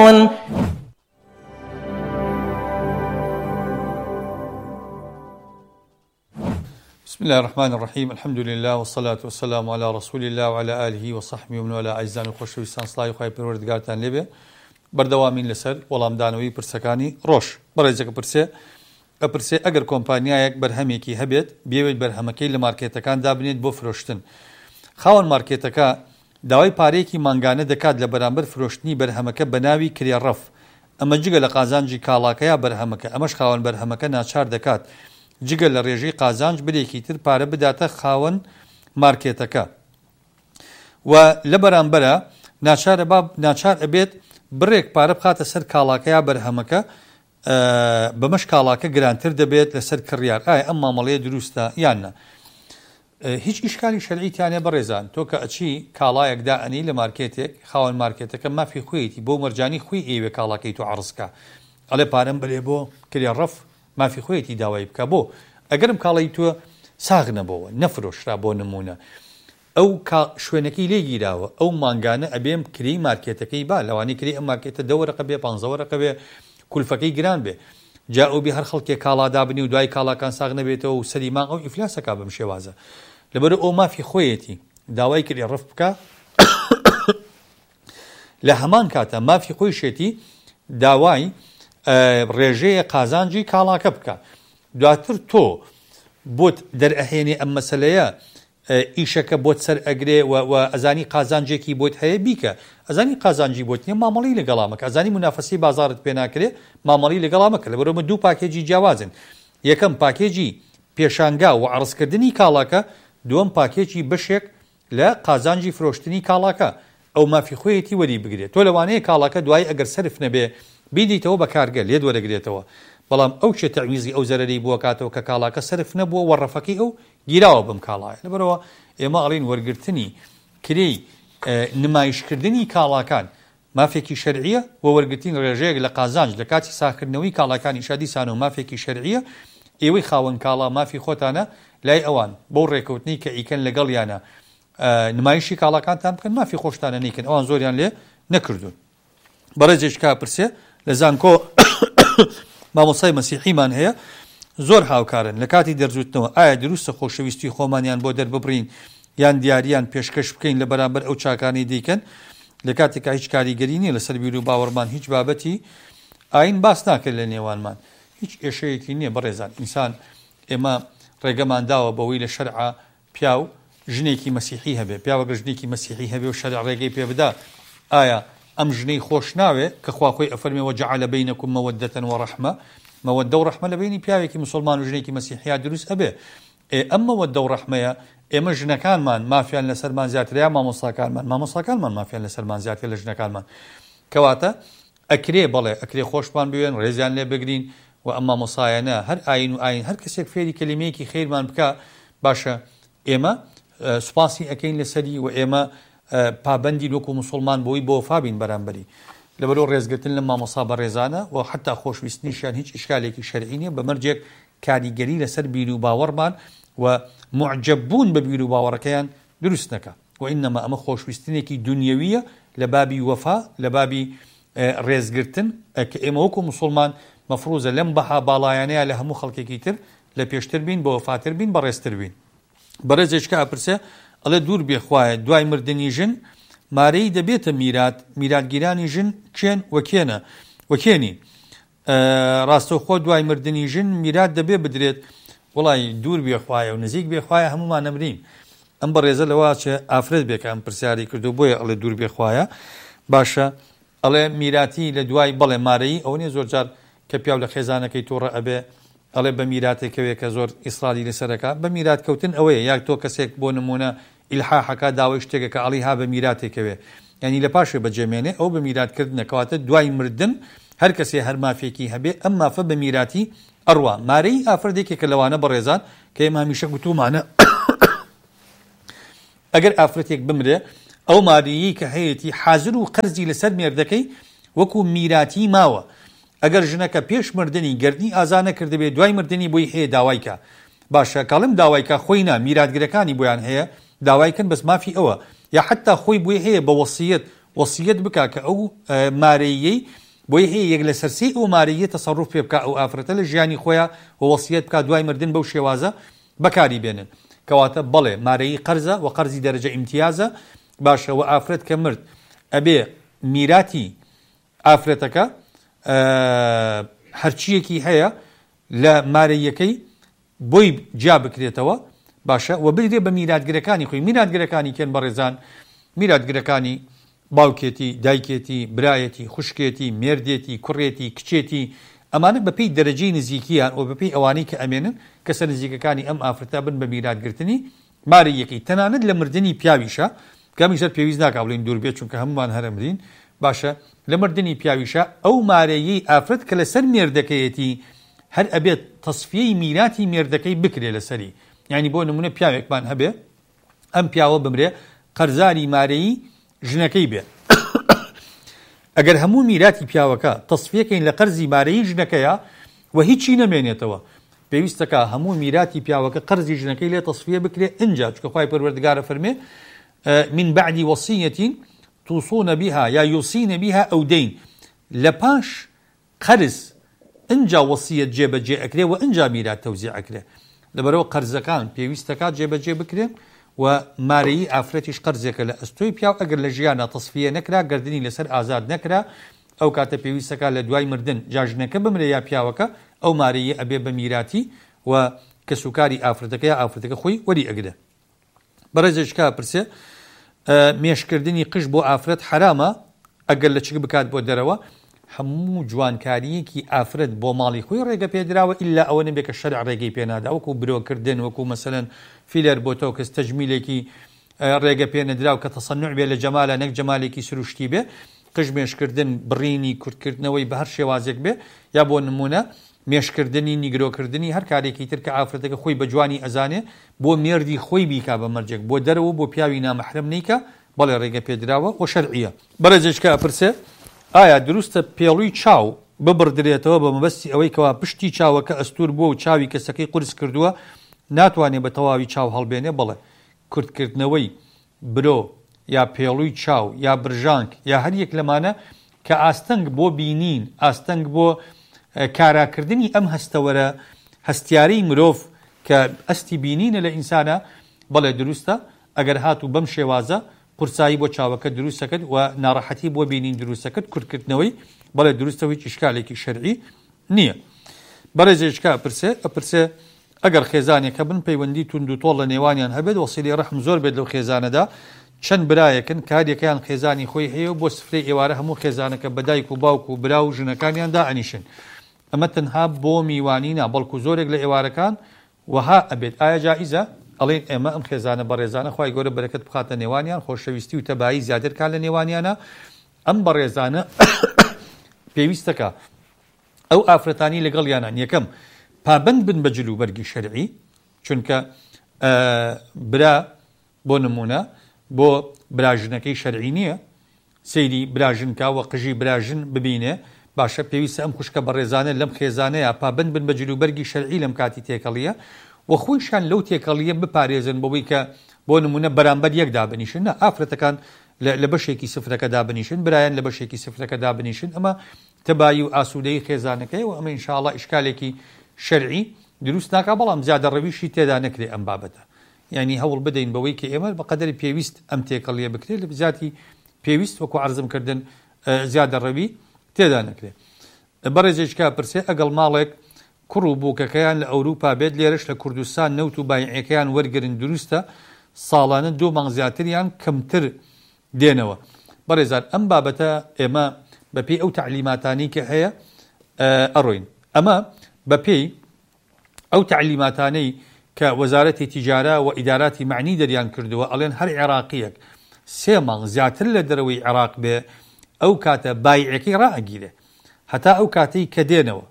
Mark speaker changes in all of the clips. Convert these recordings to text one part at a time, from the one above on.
Speaker 1: بسم الله الرحمن الرحيم الحمد لله والصلاة والسلام على رسول الله وعلى آله وصحبه ومن والاه عزيزان وخوشويستان سڵاوی خوای پەروەردگارتان لێبێ بەردەوامین لەسەر وەڵامدانەوەی پرسەکانی ڕۆژ بەڕێزێکە ئەپرسێ ئەگەر کۆمپانیایەک بەرهەمێکی هەبێت بێوێت بەرهەمەکەی لە مارکێتەکان دابنێت بۆ فرۆشتن خاوەن مارکێتەکە داوای پارەیەکی مانگانە دەکات لە بەرامبەر فرۆشتنی بەرهەمەکە بە ناوی کرێڕەف ئەمە جگە لە قازانجی کاڵاکەیە بەرهەمەکە ئەمەش خاوەن بەرهەمەکە ناچار دەکات جگە لە ڕێژەی قازانج برێکی تر پارە بداتە خاوەن مارکێتەکە و لە بەرامبەرە ناچار ئەبێت بڕێک پارە بخاتە سەر کاڵاکەیە بەرهەمەکە بەمەش کاڵاکە گرانتر دەبێت لەسەر کڕیار ئایا ئەم مامەڵەیە دروستە یاننا هیچ ئیشکالی شەرعیتیانێ بەڕێزان تۆ کە ئەچی کاڵایەک دائەنی لە مارکێتێک خاوەن مارکێتەکە مافی خوێتی بۆ مەرجانی خوی ئێوێ کاڵاکەی تۆ عەرزکە ئەڵێ پارەم بەلێ بۆ کرێڕەف مافی خۆیەتی داوای بکە بۆ ئەگەرم کاڵی تۆ ساغ نەبەوە نەفرۆشرا بۆ نمونە ئەو شوێنەکەی لێگیراوە ئەو مانگانە ئەبێم کری مارکێتەکەی با لەوانی کری ئەم مارکێتە 10 وەرەقە بێ 15 وەرەقە بێ کولفەکەی گران بێ جا ئەو بێ هەر خەڵکێک کاڵادا بنی و دوای کاڵاکان ساغ نەبێتەوە و سەریمان ئەو ئیفلاسەکە بەم شێوازە لەبەر ئەو مافی خۆیەتی داوای کری ڕەف بکە لە هەمان کاتە مافی خۆی شێتی داوای ڕێژەیە قازانجی کاڵاکە بکە دواتر تۆ بۆت دەرئەهێنێ ئەم مەسەلەیە ئیشەکە بۆت سەر ئەگرێ و ئەزانی قازانجێکی بۆت هەیە بیکە ئەزانی قازانجی بۆت نییە مامەڵی لەگەڵامەکە ئەزانی منافەسی بازارت پێ ناکرێ مامەڵی لەگەڵامەکە لەبەرەوە دوو پاکێجی جیاوازن یەکەم پاکێجی پێشانگا و عەرزکردنی کاڵاکە دووەم پاکێجی بەشێک لە قازانجی فرۆشتنی کاڵاکە ئەو مافی خۆیەتی وەری بگرێت تۆ لەوانەیە کاڵاکە دوای ئەگەر سەرف نەبێ بیدیتەوە بە کارگەر لێ وەرەگرێتەوە بەڵام ئەو شێ تەعویزی ئەو زەرەری بووە کاتەوە کە کاڵاکە سەرف نەبووە وەڕەفەکەی ئەو گیراوە بم کاڵایە لەبەرەوە ئێمە ئەڵین وەرگرتنی کرێی نمایشکردنی کاڵاکان مافێکی شەرعیە و وەرگرتنی ڕێژەیەک لە قازانج لە کاتی ساختکردنەوەی کاڵاکانی شادیسان و مافێکی شەرعیە ئێوەی خاوەن کاڵا مافی خۆتانە لای ئەوان بۆ ڕێکەوتنی کە ئیکەن لەگەڵیانە نمایشی کاڵاکانتان بکەن مافی خۆشتانە نیکن ئەوان زۆریان لێ نەکردوون بەڕێزێکا پرسێ لە زانکۆ مامۆسای مەسیحیمان هەیە زۆر هاوکارن لە کاتی دەرزوتنەوە ئایا دروستە خۆشەویستی خۆمانیان بۆ دەرببڕین یان دیاریان پێشکەش بکەین لە بەرامبەر ئەو چاکانی دیکەن لە کاتێکا هیچ کاریگەری نیە لەسەر بیر و باوەڕمان هیچ بابەتی ئاین باس ناکرد لە نێوانمان هیچ ئێشەیەکی نییە بەڕێزان ئینسان ئێمە ڕێگەمان داوە بەوەی لە شەرعا پیاو ژنێکی مەسیحی هەبێ پیاوەگە ژنێکی مەسیحی هەبێ و شەرع ڕێگەی پێ بدا ئایا ئەم ژنەی خۆش ناوێ کە خوا خۆی ئەفەرمێ وەجعل بەینەکم مەوەدەتەن وەڕەحمە مەوەدە و ڕەحمە لە بینی پیاوێکی مسلمان و ژنێکی مەسیحیا دروست ئەبێ ئەم مەوەدە و ڕەحمەیە ئێمە ژنەکانمان مافیان لەسەرمان زیاترە مامۆستاکانمان مافیان لەسەرمان زیاتر لە ژنەکانمان کەواتە ئەکرێ بەڵێ ئەکرێ خۆشمان بوێن ڕێزیان لێ بگرین و ئەم مامۆسایانە هەر ئاین و ئاین هەر کەسێک فێری کەلیمەیەکی خێرمان بکە باشە ئێمە سوپاسی ئەەکەین لەسەری و ئێمە پابەندی لۆکو مسلمان بۆی بۆ وفابین بەرامبەری لەبەرەوە ڕێزگرتن لە مامۆسا بە ڕێزانە و حتا خۆشویستنیشیان هیچ ئیشکالێکی شەرعی نیە بە مەرجێک کاریگەری لەسەر بیر و باوەڕمان و معجببوون بە بیر و باوەڕەکەیان دروست نەکە و ئینەما ئەمە خۆشویستنێکی دونیەویە لە بابی وەفا لە بابی ڕێزگرتن کە ئێمە وەکو مسلمان مەفروزە لەم بەها باڵایانەیە لە هەموو خەڵکێکی تر لە پێشتر بین بە وەفاتر بین بە ڕێزتر بین بەڕێزێککە ئەپرسێ ئەڵێ دوور بێخوایە دوای مردنی ژن مارەی دەبێتە میراتگیرانی ژن کێن وەکێنی ڕاستەوخۆ دوای مردنی ژن میرات دەبێ بدرێت وڵی دوور بێخوایە و نزیک بێخوایە هەمومان نەمرین ئەم بەڕێزە لەواچێ ئافرەت بێکە ئەم پرسیاری کردو بۆیە ئەڵێ دوور بێخوایە باشە ئەڵێ میراتی لە دوای بەڵێ مارەی ئەو نیە زۆر جار کە پیاو لە خێزانەکەی تۆڕە ئەبێ ئەڵێ بە میراتێکەوەیە کە زۆر ئیسرالی لەسەرەکە بە میرات کەوتن ئەوەیە یاک تۆ کەسێک بۆ نمونە ئیلحاحەکە داوای شتێکە کە ئەڵی ها بە میراتێکەوێ یعنی لە پاشێ بەجێمێنێ ئەو بە میراتکردنەکەواتە دوای مردن هەر کەسێ هەر مافێکی هەبێ ئەم مافە بە میراتی ئەڕوا مارەی ئافرەتێکێکە لەوانە بەڕێزان کە ئێمە هەمیشە گوتومانە ئەگەر ئافرەتێک بمرێ ئەو ماریی کە هەیەی حازر و قەرزی لەسەر مێردەکەی وەکو میراتی ماوە ئەگەر ژنەکە پێش مردنی گردنی ئازانە کردبێ دوای مردنی بۆی هەیە داوایکە باشە کاڵم داوایکە خۆی نا میراتگرەکانی بۆیان هەیە داوایکن بەس مافی ئەوە یا حتا خۆی بۆی هەیە بە وەسیەت وەسیەت بکا کە ئەو مارەیەی بۆی هەیە یەک لە سەرسی ئەو مارەیە تەسەڕوف پێ بکە ئەو ئافرەتە لە ژیانی خۆیان و وەسیەت بکات دوای مردن بەو شێوازە بەکاری بێنن کەواتە بەڵێ مارەیی قەرزە و قەرزی دەرەجە ئیمتیازە باشەوە ئافرەت کە مرد ئەبێ میراتی ئافرەتەکە هەرچیەکی هەیە لە مارەیەکەی بۆی جا بکرێتەوە باشە و بگرێ بە میراتگرەکانی خۆی میراتگرەکانی کێن بەڕێزان میراتگرەکانی باوکێتی دایکێتی برایەتی خوشکێتی مێردێتی کوڕێتی کچێتی ئەمانە بەپێی دەرەجەی نزیکیان و بەپێی ئەوانەی کە ئەمێنن کەسە نزیکەکانی ئەم ئافرەتە بن بە میراتگرتنی مارەیەکەی تەنانەت لە مردنی پیاویشە کامیشە پێویست ناکا بڵین دوور بێت چونکە هەمومان هەرمرین باشە لە مردنی پیاویشە ئەو مارەیەی ئافرەت کە لەسەر مێردەکەیەتی هەر ئەبێت تەصفیەی میراتی مێردەکەی بکرێ لەسەری یعنی بۆ نمونە پیاوێکمان هەبێ ئەم پیاوە بمرێ قەرزاری مارەیی ژنەکەی بێ ئەگەر هەموو میراتی پیاوەکە تەصفیەکەین لە قەرزی مارەیی ژنەکەیە و هیچی نەمێنێتەوە پێویستەکە هەموو میراتی پیاوەکە قەرزی ژنەکەی لێ تەصفیە بکرێ ئینجا چونکە خوای پەروەردگارە فەرمێ من بعد وصية توصون بها یا يوصين بها أو دين لپاش قرز انجا وصية جێبەجێ ئەکرێ و انجا میرات تەوزیع ئەکرێ لەبەرەوە قەرزەکان پێویستەکە جێبەجێ بکرێن و مارەیی ئافرەتیش قەرزێکە لە ئەستۆی پیاو ئەگەر لە ژیانە تەصفیە نەکرا گردنی لەسەر ئازاد نەکرا ئەو کاتە پێویستەکە لە دوای مردن جاژنەکە بمرێ یا پیاوەکە ئەو مارەیە ئەبێ بە میراتی و کە سوکاری ئافرەتەکە یا ئافرەتەکە خۆی وەری ئەگرێ بەڕێزێکا پرسێ مێشکردنی قش بۆ ئافرەت حرامە ئەگەر لە چ بکات بۆ دەرەوە هەموو جوانکاریەکی ئافرەت بۆ ماڵی خۆی ڕێگە پێدراوە ئللا ئەوە نەبێت کە شەرع ڕێگەی پێنادا وەکو برۆکردن وەکو مەسەلەن فیلەر بۆ تۆ کەس تەجمیلێکی ڕێگە پێنەدراو کە تەسەنوع بێ لە جەمالە نەک جەمالێکی سروشتی بێ قش مێشکردن بڕینی کورتکردنەوەی بە هەر شێوازێک بێ یا بۆ نمونە مێشکردنی نیگرۆکردنی هەر کارێکی تر کە ئافرەتەکە خۆی بە جوانی ئەزانێ بۆ مێردی خۆی بیکا بە مەرجێک بۆ دەرەوە بۆ پیاوی نامەحرەم نیکە بەڵێ ڕێگە پێدراوە و شەرعیە بەڕێزێکا پرسێ ئایا دروستە پێڵووی چاو ببردرێتەوە بە مەبەستی ئەوەی کەوا پشتی چاوەکە ئەستور بووە و چاوی کەسەکەی قورس کردووە ناتوانێت بە تەواوی چاو هەڵبێنێ بڵێ کورتکردنەوەی برۆ یا پێڵووی چاو یا برژانک یا هەر یەک لەمانە کە ئاستەنگ بۆ بینین ئاستەنگ بۆ کاراکردنی ئەم هەستەوەرە هەستیارەی مرۆڤ کە ئەستی بینینە لە ئینسانە بەڵێ دروستە ئەگەر هاتوو بەم شێوازە قورسایی بۆ چاوەکە دروستەکەت و ناڕەحەتی بۆ بینین دروستەکەت کورتکردنەوەی بەڵێ دروستەوەی ئیشکالێکی شەرعی نییە بەڕێزێکا ئەپرسێ ئەگەر خێزانێکە بن پەیوەندی تونند و تۆڵ لە نێوانیان هەبێت وەسیلی ڕەحم زۆر بێت لەو خێزانەدا چەند برایەکن کارێکیان خێزانی خۆی هەیە بۆ سفرەی ئێوارە هەموو خێزانەکە بەدایک و باوک و برا و ژنەکانیان دائەنیشن ئەمە تەنها بۆ میوانینە بەڵکو زۆرێک لە ئێوارەکان وها ئەبێت ئایا جائیزە ئەڵێن ئێمە ئەم خێزانە بەڕێزانە خوای گەورە بەرەکەت بخاتە نێوانیان خۆشەویستی و تەبایی زیاترکان لە نێوانیانە ئەم بەڕێزانە پێویستەکە ئەو ئافرەتانی لەگەڵیانان یەکەم پابند بن بە جلوبەرگی شەرعی چونکە برا بۆ نمونە بۆ براژنەکەی شەرعی نییە سەیری براژنکە و قژی براژن ببینێ باشە پێویستە ئەم خوشکە بەڕێزانە لەم خێزانەیە پابند بن بە جلوبەرگی شەرعی لەم کاتی تێکەڵیە و خۆیشان لەو تێکەڵیە بپارێزن بەوەی کە بۆ نمونە بەرامبەر یەک دابنیشن نە ئافرەتەکان لە بەشێکی سفرەکە دابنیشن برایان لە بەشێکی سفرەکە دابنیشن ئەمە تەبایی و ئاسوودەی خێزانەکەی و ئەمە ئینشاءڵڵا ئیشکالێکی شەرعی دروست ناکا بەڵام زیادە ڕەویشی تێدا نەکرێ ئەم بابەتە یعنی هەوڵ بدەین بەوەی کە ئێمە بەقەدەری پێویست ئەم تێکەڵیە بکرێت لە بزاتی پێویست وەکو عەرزم کردن زیادە ڕەوی تێدا نەکرێت بەڕێزێکا پرسێ ئەگەڵ ماڵێک کوڕ و بووکەکەیان لە ئەوروپا بێت لێرەش لە کوردستان نەوت و بایعەکەیان وەرگرن دروستە ساڵانە 2 مانگ زیاتریان کەمتر دێنەوە بەڕێزان ئەم بابەتە ئێمە بەپێی ئەو تعلیماتانی کە هەیە ئەڕۆین ئەمە بەپێی ئەو تعلیماتانەی کە وەزارەتی تیجارە و ئیداراتی معنی دەریان کردووە ئەڵێن هەر عێراقیەک 3 مانگ زیاتر لە دەرەوەی عێراق بێ ئەو کاتە بایعەکەی ڕائەگیرێ هەتا ئەو کاتەی کە دێنەوە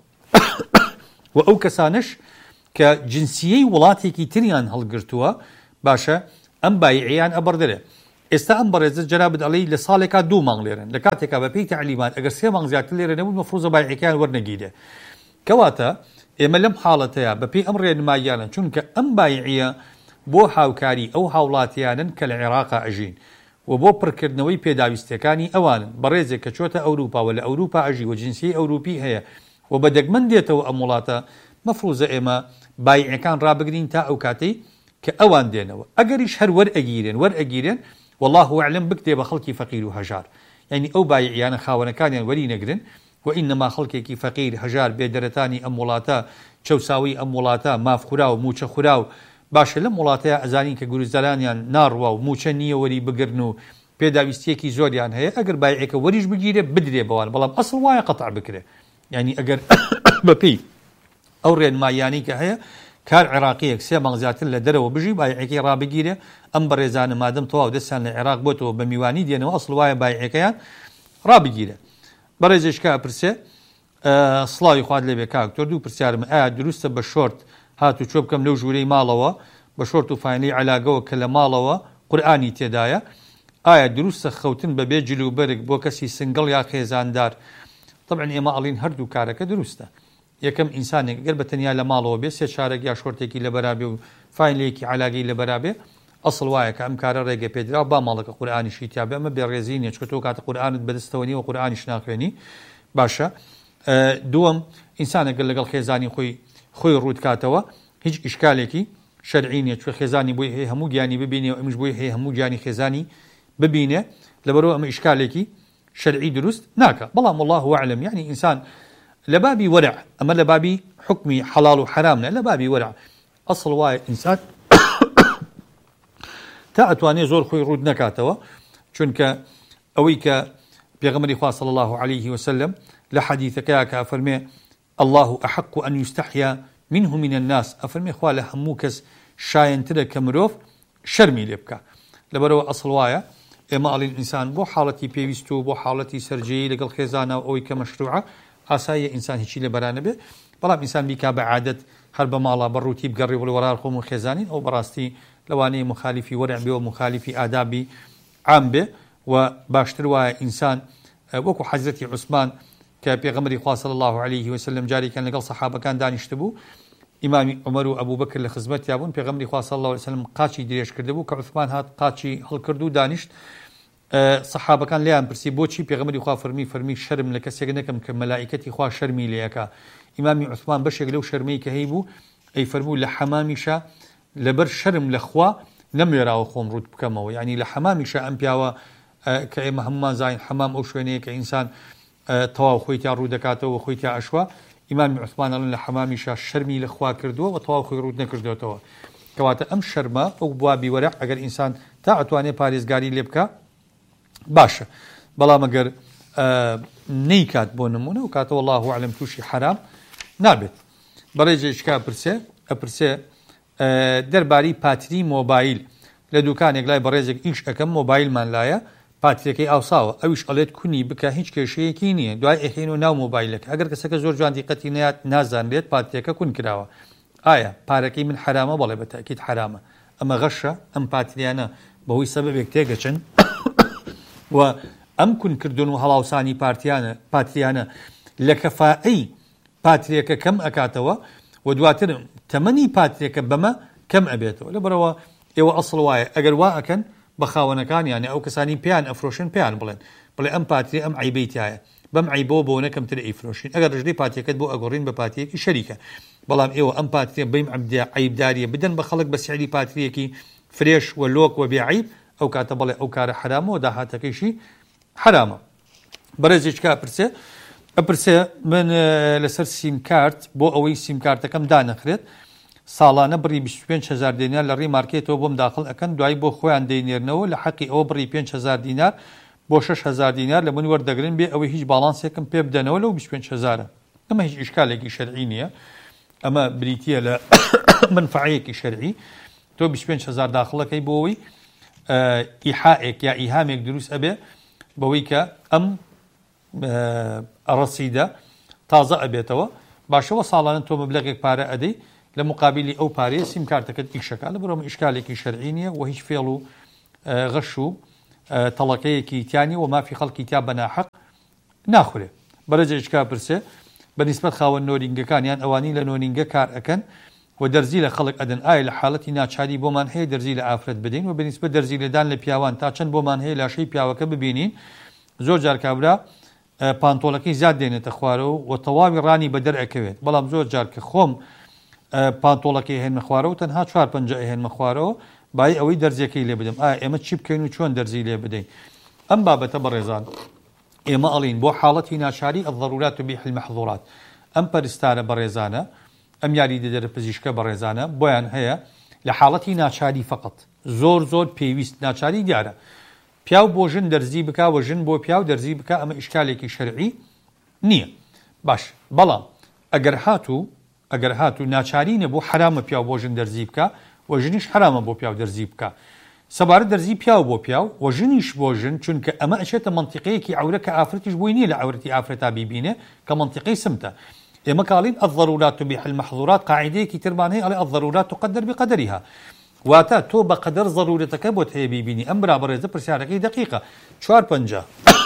Speaker 1: و ئەو کەسانش کە جنسیەی وڵاتێکی تریان هەڵگرتووە باشە ئەم بایعیان ئەبەردەرێ ئێستا ئەم بەڕێزە جەنابەت ئەڵێی لە ساڵێکا 2 مانگ لێرن لە کاتێکا بەپێی تعلیمات ئەگەر 3 مانگ زیاتر لێرە نەبوو مەفروزە بایعەکەیان وەرنەگیرێ کەواتە ئێمە لەم حاڵەتەیە بەپێی ئەم ڕێنماییانە چونکە ئەم بایعیە بۆ هاوکاری ئەو هاوڵاتیانن کە لە عێراقا ئەژین و بۆ پڕکردنەوەی پێداویستەکانی ئەوانن بەڕێزێک کە چۆتە ئەوروپاوە لە ئەوروپا ئەژی و جنسی ئەوروپی هەیە و بە دەگمەن دێتەوە ئەم وڵاتە مەفروزە ئێمە بایعەکان ڕابگرین تا ئەو کاتەی کە ئەوان دێنەوە ئەگەریش هەر وەرئەگیرێن والله ئەعلەم بکتێ بە خەڵکی فەقیر و هەژار یعنی ئەو بایعیانە خاوەنەکانیان وەری نەگرن وئینەما خەڵکێکی فەقیر هەژار بێدەرەتانی ئەم وڵاتە چەوساوی ئەم وڵاتە مافخورا و موچە خورا و باشە لەم وڵاتەیە ئەزانین کە گورزدارانیان ناڕوا و موچە نییە وەری بگرن و پێداویستیەکی زۆریان هەیە ئەگەر بایعێکە وەریش بگیرێ بدرێ بەوان بەڵام ئەسڵ وایە قەتع بکرێ یعنی ئەگەر بەپێی ئەو ڕێنماییانی کە هەیە کار عێراقیەک 3 مانگ زیاتر لە دەرەوە بژی بایعێکی ڕابگیرێ ئەم بەڕێزانە مادەم تەواو دەستیان لە عێراق بۆتەوە بە میوانی دێنەوە ئەسڵ وایە بایعەکەیان ڕابگیرێ بەڕێزێشکە ئەپرسێ سڵاوی خوارد لێبێ کاکتۆر دوو پرسیارم ئایا دروستە بە شۆرت هاتو چۆ بکەم لەو ژوورەی ماڵەوە بە شۆرت و فاینەی علاگەوە کە لە ماڵەوە قورئانی تێدایە ئایا دروستە خەوتن بەبێ جلوبەرگ بۆ کەسی سنگڵ یا خێزاندار طبعا ئێمە ئەڵین هەردوو کارەکە دروستە یەکەم ئینسانێک گەر بە تەنیا لە ماڵەوە بێ سێ چارەک یا شۆرتێکی لە بەرابێ و فاینلەیەکی علاگەی لە بەرابێ ئەسڵ وایە کە ئەم کارە ڕێگە پێدرا با ماڵەکە قورئانیشی تیابێ ئەمە بێڕێزی نیە چکە تۆ کاتە قورئانت بەدەستەوە نیە و قورئانیش ناخوێنی باشە دووەم ئینسانێک لەگەڵ خێزانی خۆی ڕوود کاتەوە هیچ ئیشکالێکی شەرعی نیە چکە خێزانی بۆی هەیە هەموو گیانی ببینێ و ئەمیش بۆی هەیە هەموو گیانی خێزانی ببینێ لەبەرەوە ئەمە ئیشکالێکی شەرعی دروست ناکە بەڵام والله ئەعلەم یعنی ئینسان لە بابی وەرع ئەمە لە بابی حکمی حەڵاڵ و حرامە لە بابی وەرع ئەسڵ وایە ئینسان تا ئەتوانێ زۆر خۆی ڕوود نەکاتەوە چونکە ئەوەی کە پێغەمبەری خوا صلی الله عليه وسلم لە حەدیثەکەیە کە ئەفەرمێ الله أحق أن يستحيا منه من الناس ئەفەرمێ خوا لە هەموو کەس شایەنترە کە مرۆڤ شەرمی لێ بکە لەبەرەوە ئەسڵ وایە ئێمە ئەڵین ئینسان بۆ حاڵەتی پێویست و بۆ حاڵەتی سەرجەیی لەگەڵ خێزانە ئەوەی کە مەشروعە ئاساییە ئینسان هیچی لە بەرانە بێ بەڵام ئینسان بیکا بە عادەت هەر بە ماڵا بەڕووتی بگەڕێ وڵ وەرار خۆم و خێزانین ئەو بەڕاستی لەوانەیە مخالیفی وەرع بێ و مخالیفی ئادابی عام بێ و باشتر وایە ئینسان وەکو حەزرەتی عوسمان کە پێغەمبەری خوا صلی الله عليه وسلم جارێکیان لەگەڵ سەحابەکان دانیشت بوو ئیمامی عومەر و ئەبوو بەکر لە خزمەتیا بوون پێغەمبەری خوا صلی الله عليه وسلم قاچی درێژ کرده بوو کە عوسمان هات قاچی هەڵکرد و دانیشت سەحابەکان لیان پرسی بۆچی پێغەمبەری خوا فەرمی شەرم لە کەسێک نەکەم کە مەلائیکەتی خوا شەرمی لێیەکە ئیمامی عوسمان بەشێک لەو شەرمەی کە هەیە بوو ئەی فەرموو لە حەمامیشە لەبەر شەرم لە خوا نەمێراوە خۆم ڕوود بکەمەوە یعنی لە حەمامیشە ئەم پیاوە کە ئێمە هەمومان زاین حەمام ئەو شوێنەیە کە ئینسان تەواو خۆی تا ڕوو دەکاتەوە خۆی تا ئەشوا ئیمامی عوسمان ئەڵێن لە حەمامیشە شەرمی لە خوا کردووە و تەواو خۆی ڕوود نەکردوێتەوە کەواتە ئەم شەرمە ئەو بوابی وەرع ئەگەر ئینسان تا ئەتوانێت پارێزگاری لێ بکە باشە بەڵام ئەگەر نەیکات بۆ نمونە و کاتەوە والله ئەعلەم تووشی حرام نابێت بەڕێزێکا ئەپرسێ دەربارەی پاتری مۆبایل لە دوکانێک لای بەڕێزێک ئیش ئەەکەم مۆبایلمان لایە پاتریەکەی ئاوساوە ئەویش ئەڵێت کونی بکە هیچ کێشەیەکی نییە دوای ئەهێن و ناو مۆبایلەکە ئەگەر کەسەکە زۆر جوان دیقەتی نازانرێت پاتریەکە کون کراوە ئایا پارەکەی من حرامە بەڵێ بە تاکید حرامە ئەمە غەشە ئەم پاتریانە بەهۆی سەبەبێک تێگەچن و ئەم کونکردن و هەڵاوسانی پاتریانە لە کەفائی پاتریەکە کەم ئەکاتەوە و دواتر تەمەنی پاتریەکە بەمە کەم ئەبێتەوە لەبەرەوە ئێوە ئەسڵ وایە ئەگەر وا ئەکەن بە خاوەنەکان یانە ئەو کەسانی پێیان ئەفرۆشن پێیان بڵێن ئەم پاتری ئەم عیبەی تایە بەم عیبەوە بۆ نەکەمتر ئەیفرۆشین ئەگەر ڕژدەی پاتریەکەت بۆ ئەگۆڕین بە پاتریەکی شەریکە بەڵام ئێوە ئەم پاتریە بەیم عیبداریە بدەن بە خەڵک بە سعری پاتریەکی فرێش و لۆک و بێعیب ئەو کاتە بڵێ ئەو کارە حرامە و داهاتەکەیشی حرامە بەڕێزێکا ئەپرسێ من لەسەر سیمکارت بۆ ئەوەی سیمکارتەکەم دانەخرێت ساڵانە بڕی 25,000 دینار لە ڕێی مارکێتەوە بۆم داخل ئەکەن دوای بۆ خۆیان دەینێرنەوە لە حەقی ئەوە بڕی 5,000 دینار بۆ 6,000 دینار لە من وەردەگرن بێ ئەوەی هیچ باڵانسێکم پێ بدەنەوە لەو 25,000 ئەمە هیچ ئیشکالێکی شەرعی نییە ئەمە بریتیە لە منفعەیەکی شەرعی تۆ 25,000 داخڵەکەی بۆ ئەوەی ئیحائێک یا ئیهامێک دروست ئەبێ بەوەی کە ئەم ڕەسیدە تازە ئەبێتەوە باشەوە ساڵانە تۆ مەبلەغێک پارە ئەدەی لە مقابلی ئەو پارەیە سیمکارتەکەت ئیشەکە لە بەرەوە ئیشکالێکی شەرعی نییە و هیچ فێڵ و غەش و تەڵەکەیەکی تیانی و مافی خەڵکی تیا بەناحەق ناخورێ بەرەجێکا پرسێ بەنسبەت خاوەن نۆرینگەکان یان ئەوانی لە نۆرینگە کار ئەکەن و دەرزی لە خەڵک ئەدەن ئایا لە حاڵەتی ناچاری بۆمان هەیە دەرزی لە ئافرەت بدەین و بەنسبە دەرزی لەدان لە پیاوان تا چەند بۆمان هەیە لاشەی پیاوەکە ببینین زۆر جار کابرا پانتۆڵەکەی زیاد دێنێتە خوارەوە و تەواوی ڕانی بە دەرئەکەوێت بەڵام زۆر جار کە خۆم پانتۆڵەکەی هێنمە خوارەوە تەنها 4-5 هێنمە خوارەوە بای ئەوەی دەرزیەکەی لێ بدەم ئایا ئێمە چی بکەین و چۆن دەرزی لێ بدەین ئەم بابەتە بەڕێزان ئێمە ئەڵین بۆ حاڵەتی ناچاری الضرورات تبیح المحظورات ئەم پەرستارە بەڕێزانە ئەم یاریدە دەرەپزیشکە بەڕێزانە بۆیان هەیە لە حاڵەتی ناچاری فقط زۆر پێویست ناچاری دیارە پیاو بۆ ژن دەرزی بکا و ژن بۆ پیاو دەرزی بکە ئەمە ئیشکالێکی شەرعی نییە باش بەڵام ئەگەر هاتوو ناچارینە بۆ حرامە پیاو بۆ ژن دەرزی بکە و ژنیش حرامە بۆ پیاو دەرزی بکە سەبارەت دەرزی پیاو بۆ پیاو و ژنیش بۆ ژن چونکە ئەمە ئەچێتە منطقەیەکی عورە کە ئافرەتیش بۆی نییە لە عورەتی ئافرەتا بیبینێ کە منطقەی سمتە ئێمە کاڵین الضرورات تبیح المحظورات قاعدەیەکی ترمان هەیە ئەڵێ الضرورات تقدر بقدرها واتە تۆ بە قەدەر ضرورەتەکە بۆت هەیە بیبینی ئەم برابەڕێزە پرسیارەکەی دقیقە 4-5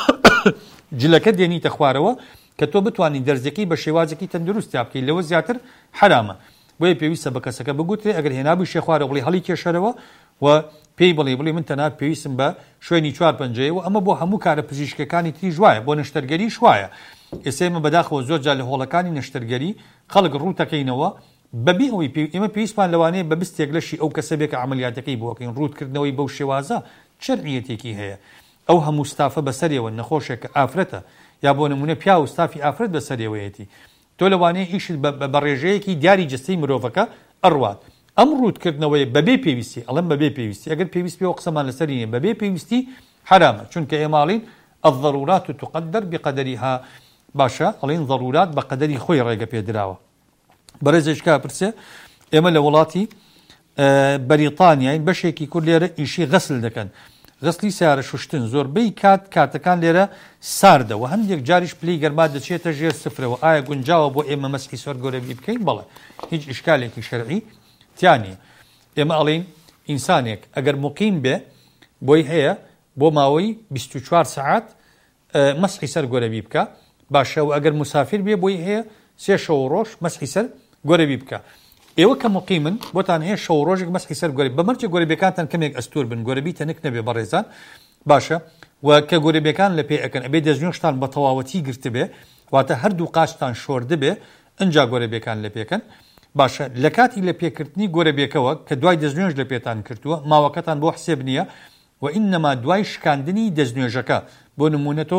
Speaker 1: جلەکە دێنیتە خوارەوە کە تۆ بتوانین دەرزەکەی بە شێوازێکی تەندروستی بکەیت لەوە زیاتر حرامە بۆیە پێویستە بە کەسەکە بگوترێ ئەگەر هێنابووی شێخوارە بڵێ هەڵی کێشەرەوە و پێی بڵێ من تەنها پێویستم بە شوێنی 4-5 و ئەمە بۆ هەموو کارە پزیشکەکانی تریژ وایە بۆ نەشتەرگەری شوایە ئێسێمە بەداخەوە زۆر جار لە هۆڵەکانی نەشتەرگەری خەڵک ڕوتەکەینەوە بەبێ ئەوەی ئێمە پێویستمان لەوانەیە بە بستێک لەشی ئەو کەسە بێکە عملیاتەکەی بۆکەین ڕوتکردنەوەی بەو شێوازە شەرعیەتێکی هەیە ئەو هەموو ستافە بەسەرەوە نەخۆشێکە ئافرەتە یا بۆ نمونە پیا و ستافی ئافرەت بەسەرەوەیەتی تۆ لەوانەیە ئیشت بە ڕێژەیەکی دیاری جستەی مرۆڤەکە ئەڕوات ئەم ڕوتکردنەوەی بەبێ پێویستی ئەڵم بەبێ پێویستی ئەگەر پێویست پێوە قسەمان لەسەری نیە بەبێ پێویستی حرامە چونکە ئێماڵین الضرورات تقدر بقدرها باشە ئەڵین ضرورات بە قەدەری خۆی ڕێگە پێدراوە بەڕێزێشکا پرسێ ئێمە لە وڵاتی بەریتانیاین بەشێکی کورد لێرە ئیشی غەسل دەکەن غەسلی سیارە شوشتن زۆربەی کاتەکان لێرە ساردە و هەندێک جاریش پلی گەرما دەچێتە ژێر سفرەوە ئایا گونجاوە بۆ ئێمە مەسحی سەر گۆرەبی بکەین بەڵێ هیچ ئیشکالێکی شەرعی تیانە ئێمە ئەڵین ئینسانێک ئەگەر مقیم بێ بۆی هەیە بۆ ماوەی 24 ساعات مەسحی سەر گۆرەبی بکە باشە و ئەگەر مسافر بێ بۆی هەیە 3 شەو ڕۆژ مەسحی سەر گۆرەبی بکە ئێوە کە مقیمن بۆتان هەیە شەو ڕۆژێک مەسحی سەر گۆرەبی بەمەرجە گۆرەبیەکانتان کەمێک ئەستور بن گۆرەبی تەنک نەبێ بەڕێزان باشە و کە گۆرەبیەکان لە پێ ئەکەن ئەبێ دەستنوێژتان بە تەواوەتی گرت بێ واتە هەردوو قاچتان شۆرد بێ ئەنجا گۆرەبیەکان لە پێکەن باشە لە کاتی لە پێکردنی گۆرەبیەکەوە کە دوای دەستنوێژ لە پێتان کردووە ماوەکەتان بۆ حسێب نییە و ئینەما دوای شکاندنی دەستنوێژەکە بۆ نمونە تۆ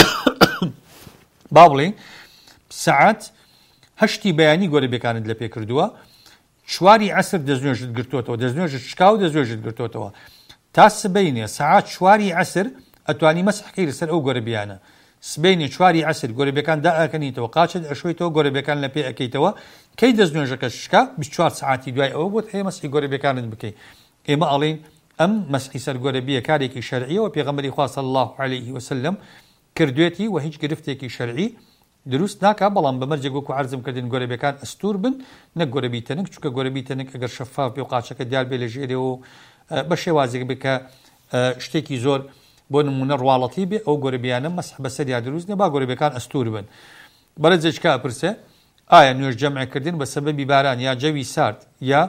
Speaker 1: با بڵێ سەعات 8 بەیانی گۆرەبیەکانت لە پێ کردووە 4 عەسر دەستنوێژت گرتوتەوە دەستنوێژت شکا و دەستنوێژت گرتوتەوە تا سبەینێ سەعات 4 عەسر ئەتوانی مەسحەکەی لەسەر ئەو گۆرەبیانە سبەینێ 4 عەسر گۆرەبیەکان دائەکەنیتەوە قاچت ئەشۆیتەوە گۆرەبیەکان لە پێ ئەەکەیتەوە کەی دەستنوێژەکە شکا 24 ساعتی دوای ئەوە بۆت هەیە مەسحی گۆرەبیەکانت بکەیت ئێمە ئەڵێن ئەم مەسحی سەر گۆرەبیە کارێکی شەرعیەوە پێغەمبەری خوا صلی الله علیه وسلم کردوێتی و هیچ گرفتێکی شەرعی دروست ناکە بەڵام بەمەرجێک وەکو عەرزم کردن گۆرەبیەکان ئەستور بن نەک گۆرەبی تەنک چونکە گۆرەبی تەنک ئەگەر شەفاف بێ و قاچەکە دیار بێ لە ژێرەوە بە شێوازێک بکە شتێکی زۆر بۆ نمونە ڕواڵەتی بێ ئەو گۆرەبیانە مەسح بەسەر یا دروست نیە با گۆرەبیەکان ئەستور بن بەرەجێکا پرسێ ئایا نوێژ جەمعکردن بە سەبەبی باران یا جەوی سارد یا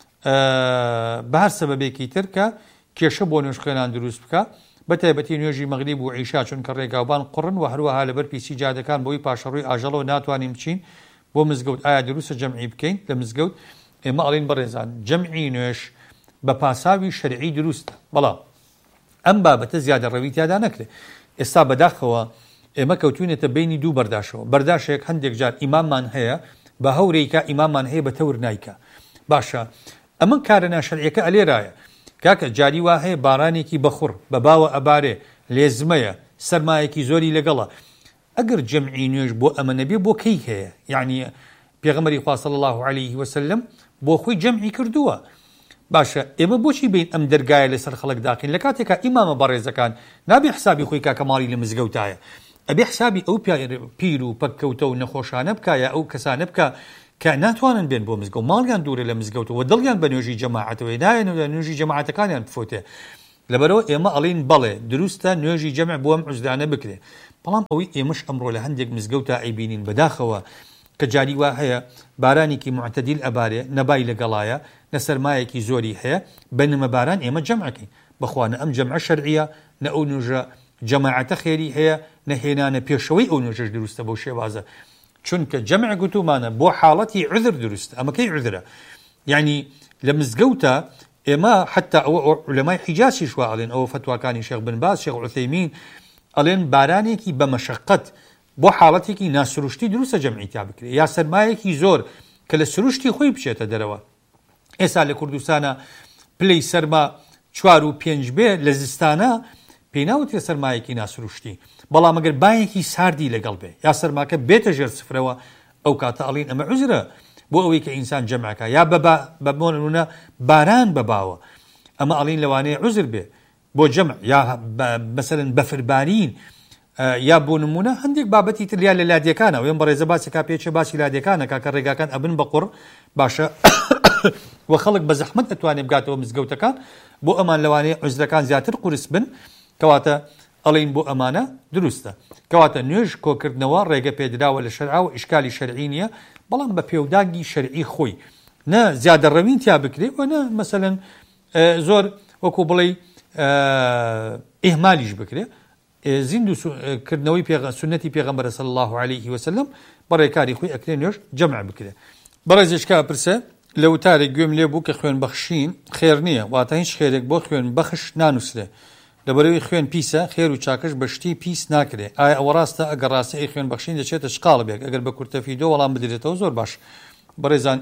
Speaker 1: بە هەر سەبەبێکی تر کە کێشە بۆ نوێژ خوێنان دروست بکە بەتایبەتی نوێژی مەغریب و عیشا چونکە ڕێگاوبان قڕن و هەروەها لەبەر پیسی جادەکان بۆی پاشەڕووی ئاژەڵەوە ناتوانین بچین بۆ مزگەوت ئایا دروستە جەمعی بکەین لە مزگەوت ئێمە ئەڵێن بەڕێزان جەمعی نوێژ بە پاساوی شەرعی دروستە بەڵام ئەم بابەتە زیادە ڕەوی تیادا نەکرێت ئێستا بەداخەوە ئێمە کەوتوینێتە بینی دوو بەرداشەوە بەرداشێک هەندێک جار ئیماممان هەیە بە هەورێکە ئیماممان هەیە بە تەور نایکە باشە ئەمە کارە ناشەرعیەکە ئەلێرایە کاکە جاری وا هەیە بارانێکی بەخوڕ بە باوە ئەبارێ لێزمەیە سەرمایەکی زۆری لەگەڵە ئەگەر جەمعی نوێژ بۆ ئەمە نەبێ بۆ کەی هەیە یعنی پێغەمبەری خوا صلی الله علیه وسلم بۆ خۆی جەمعی کردووە باشە ئێمە بۆچی بین ئەم دەرگایە لەسەر خەڵک داخین لە کاتێکە ئیمامە بەڕێزەکان نابێ حسابی خۆی کاکەماڵی لە مزگەوتایە ئەبێ حسابی ئەو پیر و پەککەوتە و نەخۆشانە بکایە ئەو کەسانە بکە کە ناتوانن بێن بۆ مزگەوت ماڵیان دوورە لە مزگەوتەوە دڵیان بە نوێژی جەماعەتەوەی نایەن لە نوێژی جەماعەتەکانیان بفۆتێ لەبەرەوە ئێمە ئەڵین بەڵێ دروستە نوێژی جەمع بۆ ئەم عوزدانە بکرێ بەڵام ئەوەی ئێمەش ئەمڕۆ لە هەندێک مزگەوتە ئەیبینین بەداخەوە کە جاری وا هەیە بارانێکی معتەدیل ئەبارێ نەبای لەگەڵایە نەسەرمایەکی زۆری هەیە بەنمە باران ئێمە جەمعەکەین بەخوانە ئەم جەمعە شەرعیە نە ئەو نوێژە جەماعەتە خێری هەیە نەهێنانە پێشەوەی ئەو نوێژەش دروستە بەو شێوازە چونکە جەمع گوتومانە بۆ حاڵەتی عذر دروست ئەمە کەی عذرە یعنی لە مزگەوتە ئێمە حتا ئەوە عولەمای حیجازیش وا ئەڵێن ئەوە فتواکانی شێخ بن باز شێخ عوثەیمین ئەڵێن بارانێکی بە مەشەقەت بۆ حاڵەتێکی ناسروشتی دروستە جەمعیتیا بکرێت یا سەرمایەکی زۆر کە لە سروشتی خۆی بچێتە دەرەوە ئێستا لە کوردستانە پلەی سەرما 4 و 5 بێ لە زستانە پێی ناوترێ سەرمایەکی ناسروشتی بەڵام ئەگەر بایەکی ساردی لەگەڵ بێ یا سەرماکە بێتە ژێر سفرەوە ئەو کاتە ئەڵین ئەمە عوزرە بۆ ئەوەی کە ئینسان جەمعەکە یا بە بۆنمونە باران بەباوە ئەمە ئەڵین لەوانەیە عوزر بێ بۆ جەمع یا مەسەلەن بەفربارین یا بۆ نمونە هەندێک بابەتی تریا لە لادیەکانە وێن بەڕێزە باسێکا پێچە باسی لادیەکانە کاکە ڕێگاکان ئەبن بە قوڕ باشە وە خەڵک بە زەحمەت دەتوانێت بگاتەوە مزگەوتەکان بۆ ئەمان لەوانەیە عوزرەکان زیاتر قورس بن کەواتە ئەڵین بۆ ئەمانە دروستە کەواتە نوێژ کۆکردنەوە ڕێگە پێدراوە لە شەرعاوە ئیشکالی شەرعی نییە بەڵام بە پێوداگی شەرعی خۆی نە زیادە ڕەوین تیا بکرێت و نە مەسەلەن زۆر وەکو بڵێ ئیهمالیش بکرێت زیند و کردنەوەی سنەتی پێغەمبەر صلی الله عليه وسلم بەڕێکاری خۆی ئەکرێ نوێژ جەمع بکرێت بەڕێزێشکا پرسە لە وتارێک گوێم لێ بوو کە خوێن بەخشین خێر نییە واتە هیچ خێرێک بۆ خوێن بەخش نانووسرێ لەبەرەوەی خوێن پیسە خێر و چاکەش بەشتی پیس ناکرێ ئایا ئەوە ڕاستە ئەگەر ڕاستە ئەی خوێن بەخشین دەچێتە شقاڵ بێک ئەگەر بە کورتەفیدۆ وەڵام بدرێتەوە زۆر باش بەڕێزان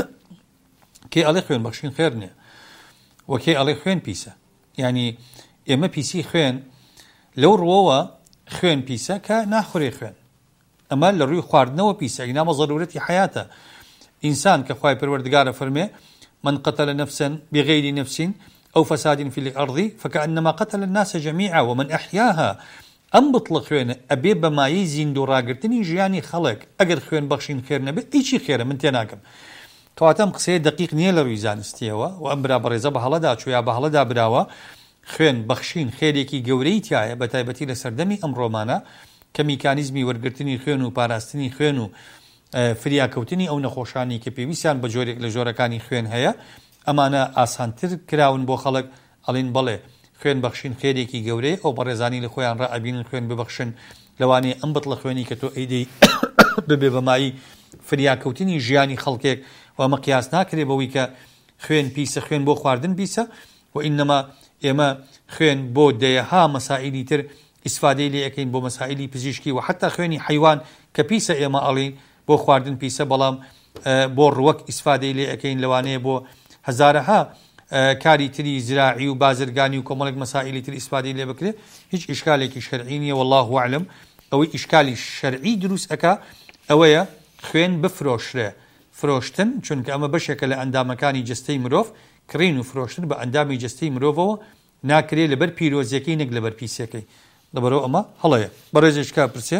Speaker 1: کێ ئەڵێ خوێن بەخشین خێر نییە وەکێ ئەڵێ خوێن پیسە یعنی ئێمە پیسی خوێن لەو ڕۆوە خوێن پیسە کە ناخورێ خوێن ئەمە لە ڕووی خواردنەوە پیسە ئینامە ضرورەتی حیاتە ئینسان کە خوای پەروەردگارە فەرمێ من قتل نفسا بغير نفس أو فساد في الأرض فكأنما قتل الناس جميعا ومن أحياها ئەم بڵە خوێنە ئەبێ بەمایی زیند و ڕاگرتنی ژیانی خەڵک ئەگەر خوێن بەخشین خێر نەبێت هیچی خێرە من تێناکەم کەواتە ئەم قسەیە دقیق نییە لە ڕووی زانستیەوە و ئەم برا بەڕێزە بە هەڵەدا چوو یا بە هەڵەدا براوە خوێن بەخشین خێرێکی گەورەی تایە بە تایبەتی لە سەردەمی ئەم ڕۆمانە کە میکانیزمی وەرگرتنی خوێن و پاراستنی خوێن و فریاکەوتنی ئەو نەخۆشانی کە پێویستیان بە جۆرێک لە جۆرەکانی خوێن هەیە ئەمانە ئاسانتر کراون بۆ خەڵک ئەڵین بەڵێ خوێن بەخشین خێرێکی گەورەی ئەو بەڕێزانی لە خۆیان ڕائبینن خوێن ببەخشن لەوانەیە ئەم بەتڵە خوێنی کە تۆ ئەیدەی ببێ بەمایی فریاکەوتنی ژیانی خەڵکێک و ئەمە قیاس ناکرێ بەوەی کە خوێن پیسە خوێن بۆ خواردن پیسە و ئینەما ئێمە خوێن بۆ دەیەها مەسائیلی تر ئیسفادەی لێ ئەەکەین بۆ مەسائیلی پزیشکی و حتا خوێنی حیوان کە پیسە ئێمە ئەڵین بۆ خواردن پیسە بەڵام بۆ ڕوەک ئیسفادەی لێ ئەەکەین لەوانەیە بۆ هەزارەها کاری تری زراعی و بازرگانی و کۆمەڵێک مەسائیلی تر ئیسفادەی لێ بکرێت هیچ ئیشکالێکی شەرعی نییە والله ئەعلم ئەوەی ئیشکالی شەرعی دروست ئەکا ئەوەیە خوێن بفرۆشرێ فرۆشتن چونکە ئەمە بەشێکە لە ئەندامەکانی جەستەی مرۆڤ کڕین و فرۆشتن بە ئەندامی جەستەی مرۆڤەوە ناکرێت لەبەر پیرۆزیەکەی نەک لەبەر پیسەکەی لەبەرەوە ئەمە هەڵەیە بەڕێزێشکا پرسێ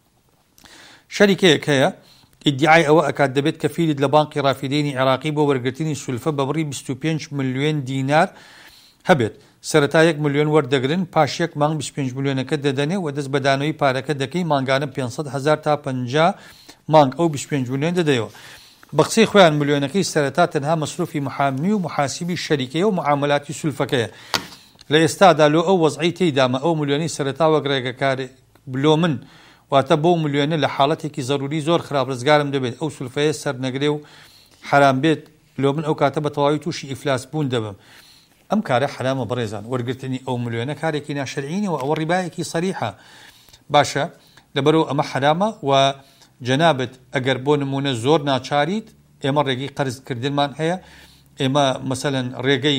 Speaker 1: شەریکەیەک هەیە ئیدعای ئەوە ئەکات دەبێت کەفیلت لە بانقی ڕافیدەینی عێراقی بۆ وەرگرتنی سولفە بە بڕی 25 ملیۆن دینار هەبێت سەرەتا 1 ملیۆن وەردەگرن پاش 1 مانگ 25 ملیۆنەکە دەدەنێ و دەست بەدانەوەی پارەکە دەکەی مانگانە 500,000 تا 50 مانگ ئەو 25 ملیۆن دەدەیەوە بە قسەی خۆیان ملیۆنەکەی سەرەتا تەنها مەسروفی محامی و محاسبی شەریکەیە و معاملاتی سولفەکەیە لە ئێستادا لۆ ئەو وەزعی تێیدامە ئەو ملیۆنی سەرەتا وەک ڕێگەکاری بلۆ من واتە بۆ ملیۆنە لە حاڵەتێکی زەروری زۆر خراپ ڕزگارم دەبێت ئەو سولفەیە سەر نەگرێ و حرام بێت لۆ من ئەو کاتە بە تەواوی تووشی ئیفلاس بوون دەبم ئەم کارە حرامە بەڕێزان وەرگرتنی ئەو ملیۆنە کارێکی ناشەرعینەوە ئەوە ڕیبایەکی سەریحە باشە لەبەرەوە ئەمە حرامە و جەنابەت ئەگەر بۆ نمونە زۆر ناچاریت ئێمە ڕێگەی قەرزکردنمان هەیە ئێمە مەسەلەن ڕێگەی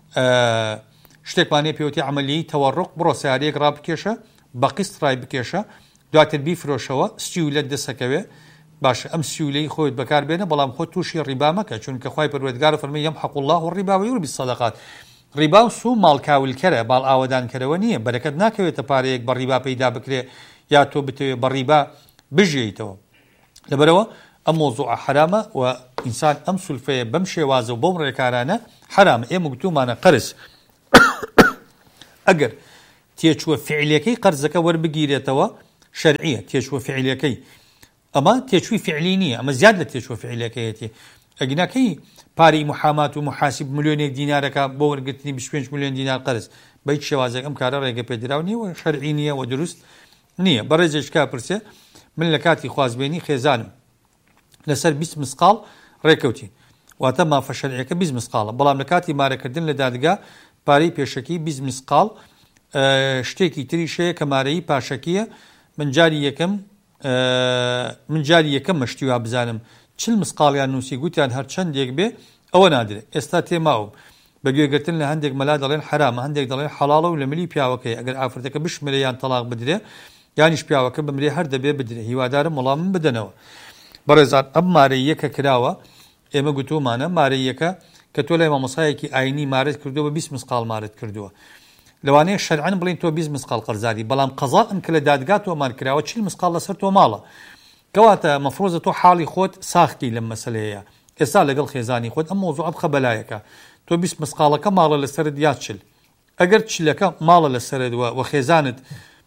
Speaker 1: شتێکمانێ پێوتی عملیی تەوەڕق بڕۆ سیارەیەک ڕابکێشە بە قیست ڕای بکێشە دواتر بیفرۆشەوە سیولەت دەسەکەوێ باشە ئەم سیولەی خۆت بەکاربێنە بەڵام خۆ تووشی ڕیبا مەکە چونکە خوای پەروەردگار فەرمێ یەمحەق الله الربا ویوربی الصەدەقات ڕیبا و سوو ماڵکاولکەرە باڵ ئاوەدانکەرەوە نییە بەرەکەت ناکەوێتە پارەیەک بە ڕیبا پەیدا بکرێ یا تۆ بتەوێ بە ڕیبا بژێیتەوە لەبەرەوە ئەم مۆزوع حرامە و ئینسان ئەم سولفەیە بەم شێوازە و بۆم ڕێکارانە حرامە ئێمە گوتومانە قەرز ئەگەر تێچووە فعلەکەی قەرزەکە وەربگیرێتەوە شەرعیە تێچووە فعلەکەی ئەمە تێچووی فعلی نییە، ئەمە زیاد لە تێچوە فعیلەکەیەتی. ئەگناکەی پارەی محامات و محاسب ملیۆنێک دینارەکە بۆ وەرگرتنی 25 ملیۆن دینار قەرز بە هیچ شێوازێک ئەم کارە ڕێگە پێدراو نیە و شەرعی نییە و دروست نییە. بەڕێزێک پرسێ من لە کاتی خوازبێنی خێزانم لەسەر 20 مسقال ڕێکەوتی، واتە مافە شەرعیەکە 20 مسقالە، بەڵام لە کاتی مارەکردن لە دادگا پارەی پێشەکی 20 مسقال شتێکی تریشەیە کە مارەی پاشەکیە. من جاری یەکەم مەشتیوا بزانم 40 مسقاڵیان نووسی گوتیان هەر چەندێک بێ ئەوە نادرێت. ئێستا تێماوم بەگوێگرتن لە هەندێک مەلا دەڵێن حرامە، هەندێک دەڵێن حەڵاڵە و لە ملی پیاوەکەی ئەگەر ئافرەتەکە بشمرێ یان تەلاق بدرێ یانیش پیاوەکە بمرێ هەر دەبێ بدرێ. هیوادارم وەڵامم بدەنەوە. بەڕێزان ئەم مارەیەکە کراوە، ئێمە گوتومانە مارەیەکە کە تۆ لای مامۆسایەکی ئاینی مارەت کردووە بە 20 مسقال مارەت کردووە، لەوانەیە شەرعەن بڵین تۆ 20 مسقال قەرزاری، بەڵام قەزاءن کە لە دادگا تۆمان کراوە 40 مسقال لەسەر تۆ ماڵە، کەواتە مەفرۆزە تۆ حاڵی خۆت ساختی لەم مەسەلەیە. ئێستا لەگەڵ خێزانی خۆت ئەم مۆزوع بخە بەلایەکە، تۆ 20 مسقالەکە ماڵە لەسەرت یا 40، ئەگەر چلەکە ماڵە لەسەرەوە و خێزانت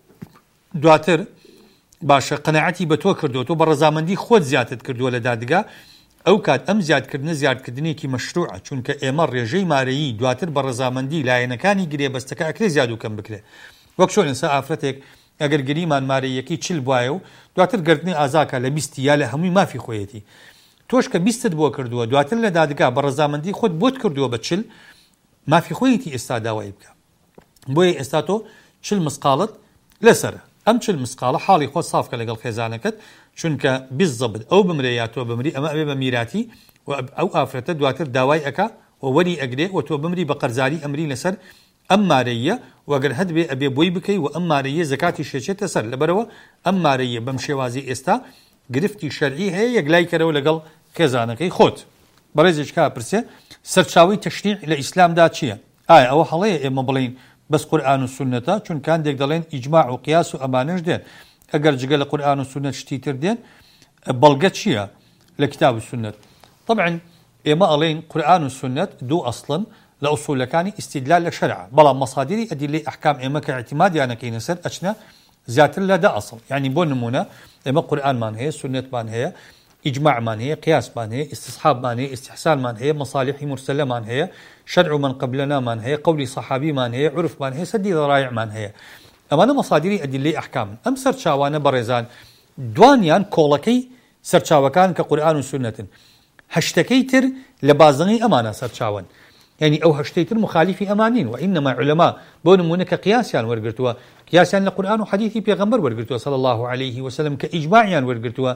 Speaker 1: دواتر باشە قەنەعەتی بە تۆ کردووە، تۆ بە ڕەزامەندی خۆت زیاتت کردووە لە دادگا، ئەو کات ئەم زیادکردنە زیادکردنێکی مەشروعە، چونکە ئێمە ڕێژەی مارەیی دواتر بە ڕەزامەندی لایەنەکانی گرێبەستەکە ئەکرێ زیاد و کەم بکرێ. وەک چۆن ئێستا ئافرەتێک ئەگەر گریمان مارەیەکی 40 بواە و دواتر گردنی ئازاکە لە 20 یا لە هەمووی مافی خۆیەتی، تۆش کە 20ت بۆ کردووە دواتر لە دادگا بە ڕەزامەندی خۆت بۆت کردووە بە 40 مافی خۆیەتی ئێستا داوای بکە. بۆیە ئێستا تۆ 40 مسقالت لەسەرە، ئەم 40 مسقالە حاڵی خۆ سافکە لەگەڵ خێزانەکەت، چونکە بالضبط ئەو بمرێ یا تۆ بمری ئەمە ئەبێ بە میراتی و ئەو ئافرەتە دواتر داوای ئەکا و وەری ئەگرێ و تۆ بمری بە قەرزاری ئەمری لەسەر ئەم مارەیە، وەگەر هەت بێ ئەبێ بۆی بکەی و ئەم مارەیە زەکاتی شێچێتە سەر. لەبەرەوە ئەم مارەیە بەم شێوازی ئێستا گرفتی شەرعی هەیە یەکلای کەرەوە لەگەڵ خێزانەکەی خۆت. بەڕێزێک پرسێ سەرچاوی تەشریع لە ئیسلامدا چییە؟ ئایا ئەوە هەڵەیە ئێمە بڵین بەس قورئان و سونەتە؟ چونکە هەندێک دەڵێن ئیجماع و قیاس و ئەمانەش دێن، ئەگەر جگە لە قورئان و سونەت شتی تر دێن بەڵگە چییە لە کتاب و سونەت؟ طبعا ئێمە ئەڵێن قورئان و سونەت دوو ئەسڵن لە ئوسوولەکانی ئیستیدلال لە شەرع، بەڵام مەصادیری ئەدیلەی ئەحکام ئێمە کە اعتیمادیانەکەینە سەر ئەچنە زیاتر لە 10 ئەسڵ. یعنی بۆ نمونە ئێمە قورئانمان هەیە، سونەتمان هەیە، ئیجماعمان هەیە، قیاسمان هەیە، ئیستیحسابمان هەیە، ئیستحسانمان هەیە، مەصالحی مرسلەمان هەیە، شەرع من قبلنامان هەیە، قولی سەحابیمان هەیە، عرفمان هەیە، سەدی ذرایعمان هەیە. ئەمانە مەصادیری ئەدیلەی ئەحکامن. ئەم سەرچاوانە بەڕێزان دوانیان کۆڵەکەی سەرچاوەکان کە قورئان و سونەتن، هەشتەکەی تر لە بازنەی ئەمانە سەرچاون، يعني أو هشتيتر مخالفي أمانين، وإنما علماء بونمونك قياسيان ورقرتوا قياسيان القرآن وحديثي بيغمبر ورقرتوا صلى الله عليه وسلم كإجماعيان ورقرتوا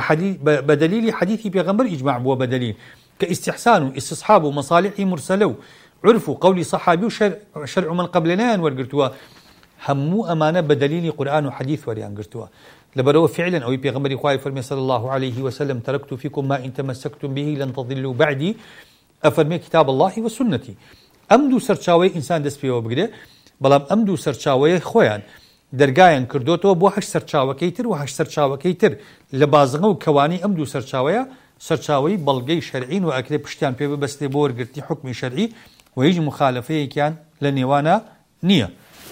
Speaker 1: بدليل حديثي بيغمبر إجماع بو بدليل كاستحسان واستصحاب ومصالح مرسلو عرفوا قولي صحابي وشرع من قبلنا ورقرتوا همو أمانة بدليل قرآن وحديث وريان قرتوا لبرو فعلا أو بيغمبر إخوائي فرمي صلى الله عليه وسلم تركت فيكم ما إن تمسكتم به لن تضلوا بعدي أفرمي كتاب الله وسنتي. أم دو سرچاوي إنسان دست بيو بگري بلام أم دو سرچاوي خويان درگاين كردوتو بو هش سرچاوكي تر و هش سرچاوكي تر لبازغه و كواني أم دو سرچاوي بلغي شرعين و أكري پشتيان بيو بستي بو ورگرتي حكم شرعي و يجي مخالفه كان لنيوانا نية.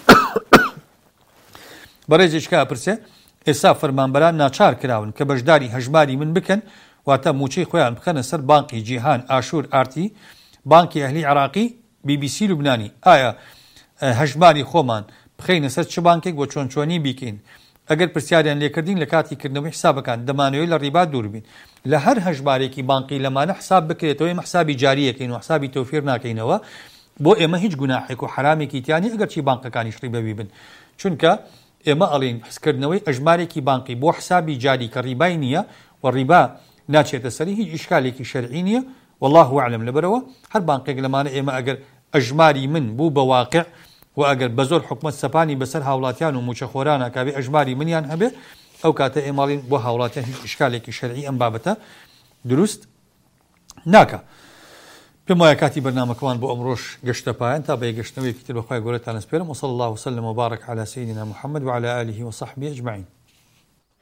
Speaker 1: بريزيش كا پرسه إسا فرمانبران ناچار كراون كبجداري هجماري من بكن واتا موچەی خۆیان بخەنە سەر بانقی جیهان ئاشور ئارتی بانکی ئەهلی عراقی BBC لوبنانی. ئایا هەژماری خۆمان بخەینە سەر چ بانکێک بۆ چۆنچۆنی بیکەین؟ ئەگەر پرسیاریان لێکردین لە کاتی کردنەوەی حسابەکان دەمانەوەی لە ڕیبا دوور بین، لە هەر هەژمارێکی بانقی لەمانە حساب بکرێتەوە، ئێمە حسابی جاریەکەین و حسابی تەوفیر ناکەینەوە، بۆ ئێمە هیچ گوناحێک و حرامێکی تیانی ئەگەر چی بانقەکانیش ڕیبەوی بن، چونکە ئێمە ئەڵێن حسکردنەوەی ئەژمارێکی بانقی بۆ حسابی جاری کە ڕیبای نییە و ڕیبا ناچێتە سەری هیچ ئیشکالێکی شەرعی نییە، والله أعلم. لەبەرەوە هەر بانقێک لەمانە ئێمە ئەگەر ئەژماری من بوو بە واقع و ئەگەر بە زۆر حکومەت سەپانی بەسەر هاوڵاتیان و موچەخۆرانە کابێ ئەژماری منیان هەبێ، ئەو کاتە ئێماڵین بۆ هاوڵاتیان هیچ ئیشکالێکی شەرعی ئەم بابەتە دروست ناکە. پێم وایە کاتی بەرنامەکەمان بۆ ئەمڕۆژ گەشتە پایان، تا بە یەکگەشتنەوەیەکی تر بەخوای گەورەتان سپێرم. وصلى الله وسلم وبارك على سيدنا محمد وعلى آله وصحبه أجمعين.